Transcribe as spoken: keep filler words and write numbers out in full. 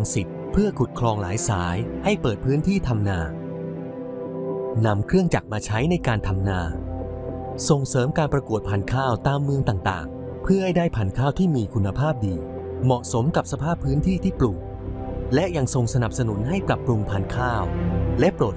สิทธิ์เพื่อขุดคลองหลายสายให้เปิดพื้นที่ทำนานำเครื่องจักรมาใช้ในการทำนาส่งเสริมการประกวดพันธุ์ข้าวตามเมืองต่างๆเพื่อให้ได้พันธุ์ข้าวที่มีคุณภาพดีเหมาะสมกับสภาพพื้นที่ที่ปลูกและยังทรงสนับสนุนให้ปรับปรุงพันธุ์ข้าวและโปรด